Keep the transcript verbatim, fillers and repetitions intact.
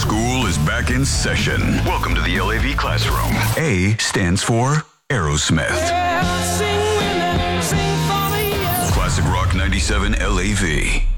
School is back in session. Welcome to the L A V classroom. A stands for Aerosmith. Yeah, sing women, sing for me, yeah. Classic Rock ninety-seven L A V.